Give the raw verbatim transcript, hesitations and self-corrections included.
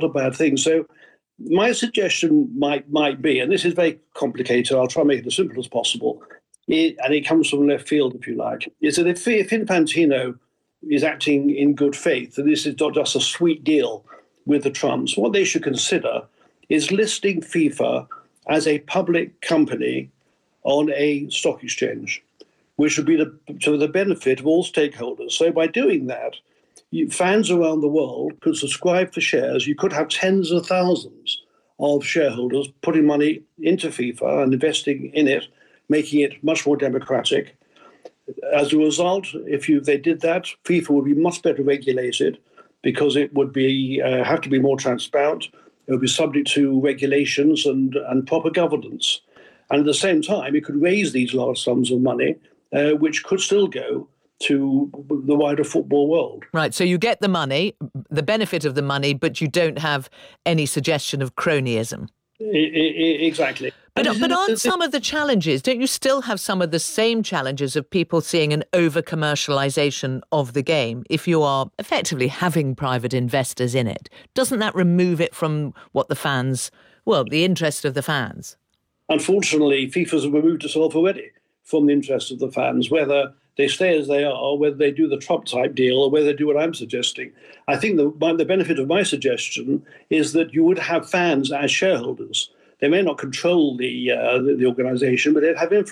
not a bad thing. So my suggestion might might be, and this is very complicated, I'll try and make it as simple as possible, it, and it comes from left field, if you like, is that if, if Infantino is acting in good faith, and this is not just a sweet deal with the Trumps, what they should consider is listing FIFA as a public company on a stock exchange, which would be the, to the benefit of all stakeholders. So by doing that, you, fans around the world could subscribe for shares. You could have tens of thousands of shareholders putting money into FIFA and investing in it, making it much more democratic. As a result, if you they did that, FIFA would be much better regulated because it would be uh, have to be more transparent. It would be subject to regulations and, and proper governance. And at the same time, it could raise these large sums of money, uh, which could still go to the wider football world. Right, so you get the money, the benefit of the money, but you don't have any suggestion of cronyism. I, I, exactly. But, but aren't some of the challenges, don't you still have some of the same challenges of people seeing an over-commercialisation of the game if you are effectively having private investors in it? Doesn't that remove it from what the fans, well, the interest of the fans? Unfortunately, FIFA's removed itself already from the interest of the fans, whether they stay as they are, whether they do the Trump-type deal, or whether they do what I'm suggesting. I think the, the benefit of my suggestion is that you would have fans as shareholders. They may not control the, uh, the, the organisation, but they'd have influence.